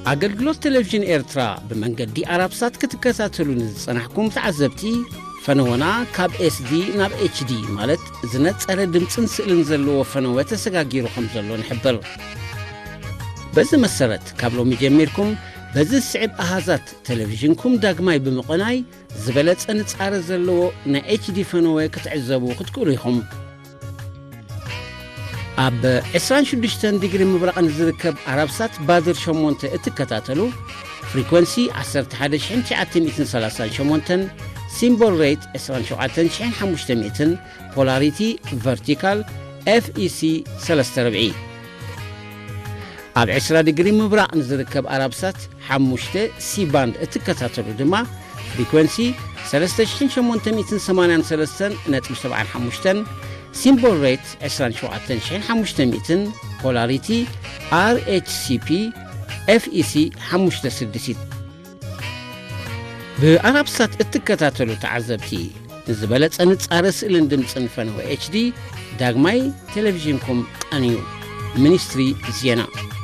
አገልግሎት ቴሌቪዥን ኤርትራ በመንገዲ አራብሳት ክትከታተሉን ዝጸናሕኩም ተዓዘብቲ ፈነወና ካብ SD ናብ HD ማለት ዝነጸረ ድምጽን ስእልን ዘለዎ ፈነወ ተሰጋጊሩ ከም ዘሎ ንሕብር በዚህ መሰረት ካብ ሎሚ ጀሚርኩም በዚህ ስዕብ አሃዛት ቴሌቪዥንኩም ዳግማይ ብምቕናይ ዝበለጸ ንጻረ ዘለዎ ና HD ፈነወ ክትዕዘቡ ክትክእሉ ኢኹም ኣብ 26 ዲግሪ ምብራቕን ዝርከብ አራብሳት ባድር 8 እትከታተሉ ፍሪኩዌንሲ 11938 ሲምቦል ሬት 27500 ፖላሪቲ ቨርቲካል FEC 3/4 ኣብ 20 ዲግሪ ምብራቕን ዝርከብ አራብሳት 5 ሲ ባንድ እትከታተሉ ድማ ፍሪኩዌንሲ 3883.75 ሲምቦል ሬት 27500 ፖላሪቲ RHCP FEC 5/6 በአራብሳት እትከታተሉ ተዓዘብቲ ዝበለጸ ንጻረ ስእልን ድምጽን ፈነወ HD ዳግማይ ቴሌቪዥንኩም ቀንዩ ሚኒስትሪ ዜና